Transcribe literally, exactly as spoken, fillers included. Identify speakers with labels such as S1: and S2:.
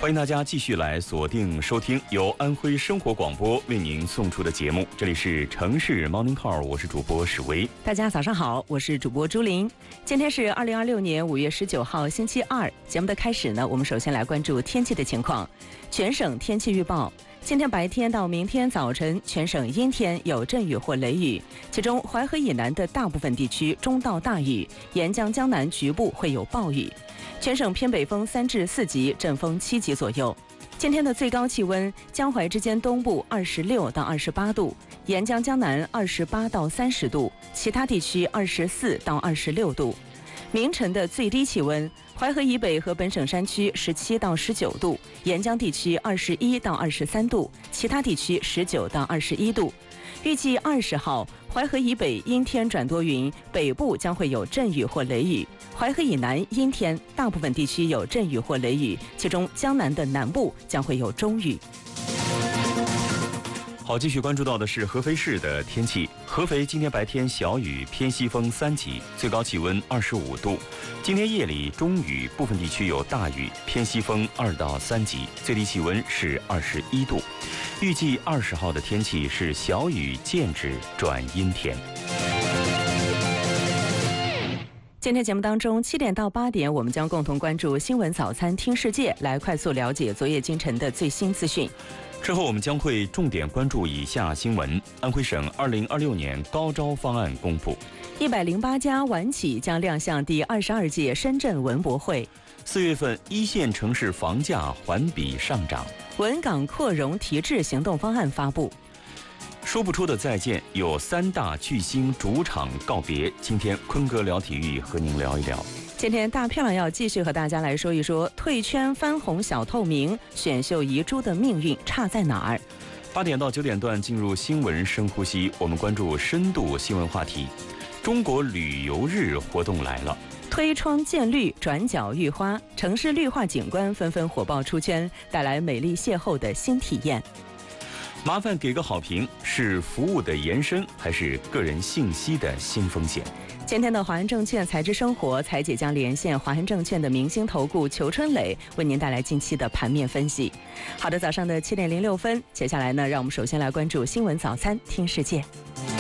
S1: 欢迎大家继续来锁定收听由安徽生活广播为您送出的节目，这里是城市 Morning Call， 我是主播史维。
S2: 大家早上好，我是主播朱琳。今天是二零二六年五月十九号星期二，节目的开始呢，我们首先来关注天气的情况。全省天气预报。今天白天到明天早晨，全省阴天，有阵雨或雷雨，其中淮河以南的大部分地区中到大雨，沿江江南局部会有暴雨。全省偏北风三至四级，阵风七级左右。今天的最高气温，江淮之间东部二十六到二十八度，沿江江南二十八到三十度，其他地区二十四到二十六度。明晨的最低气温，淮河以北和本省山区十七到十九度，沿江地区二十一到二十三度，其他地区十九到二十一度。预计二十号，淮河以北阴天转多云，北部将会有阵雨或雷雨；淮河以南阴天，大部分地区有阵雨或雷雨，其中江南的南部将会有中雨。
S1: 好，继续关注到的是合肥市的天气。合肥今天白天小雨，偏西风三级，最高气温二十五度。今天夜里中雨，部分地区有大雨，偏西风二到三级，最低气温是二十一度。预计二十号的天气是小雨渐止转阴天。
S2: 今天节目当中，七点到八点，我们将共同关注新闻早餐听世界，来快速了解昨夜今晨的最新资讯。
S1: 之后我们将会重点关注以下新闻：安徽省二零二六年高招方案公布，
S2: 一百零八家晚企将亮相第二十二届深圳文博会。
S1: 四月份一线城市房价环比上涨。
S2: 文港扩容提质行动方案发布。
S1: 说不出的再见，有三大巨星主场告别。今天坤哥聊体育和您聊一聊。
S2: 今天大漂亮要继续和大家来说一说退圈翻红小透明，选秀遗珠的命运差在哪儿？
S1: 八点到九点段进入新闻深呼吸，我们关注深度新闻话题。中国旅游日活动来了，
S2: 推窗见绿，转角遇花，城市绿化景观纷纷火爆出圈，带来美丽邂逅的新体验。
S1: 麻烦给个好评，是服务的延伸，还是个人信息的新风险？
S2: 今天的华安证券财知生活，财姐将连线华安证券的明星投顾裘春磊，为您带来近期的盘面分析。好的，早上的七点零六分，接下来呢，让我们首先来关注新闻早餐听世界。